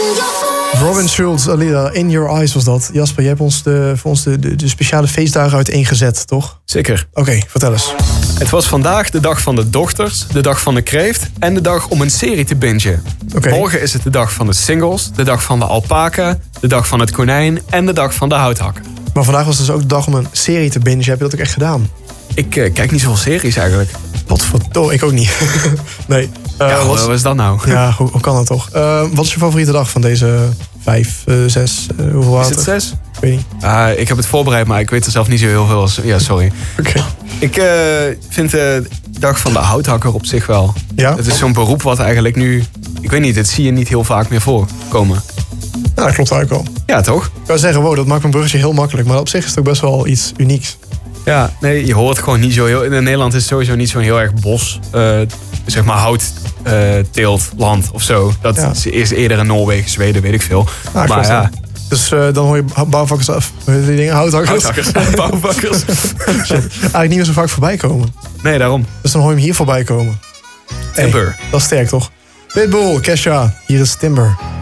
Robin Schulz, Alida, In Your Eyes was dat. Jasper, jij hebt ons voor ons de speciale feestdagen uiteengezet, toch? Zeker. Oké, vertel eens. Het was vandaag de dag van de dochters, de dag van de kreeft en de dag om een serie te bingen. Morgen is het de dag van de singles, de dag van de alpaca, de dag van het konijn en de dag van de houthakker. Maar vandaag was dus ook de dag om een serie te bingen. Heb je dat ook echt gedaan? Ik kijk niet zoveel series eigenlijk. Potverdorie, ik ook niet. Nee. Wat is dat nou? Ja, hoe kan dat toch? Wat is je favoriete dag van deze 5, 6, hoeveel was het? Is het 6? Ik weet niet. Ik heb het voorbereid, maar ik weet er zelf niet zo heel veel. Ja, sorry. Oké. Ik vind de dag van de houthakker op zich wel. Ja? Het is zo'n beroep wat eigenlijk nu... Ik weet niet, dit zie je niet heel vaak meer voorkomen. Nou, dat klopt eigenlijk wel. Ja, toch? Ik zou zeggen, wow, dat maakt mijn bruggetje heel makkelijk. Maar op zich is het ook best wel iets unieks. Ja, nee, je hoort gewoon niet zo heel... In Nederland is het sowieso niet zo'n heel erg bos... zeg maar houtteeltland of zo. Dat is eerder in Noorwegen, Zweden, weet ik veel. Ah, maar ja... Dus dan hoor je bouwvakkers af. Die dingen, houthakkers. Bouwvakkers. Eigenlijk niet meer zo vaak voorbij komen. Nee, daarom. Dus dan hoor je hem hier voorbij komen. Timber. Hey, dat is sterk, toch? Pitbull, Kesha, hier is Timber.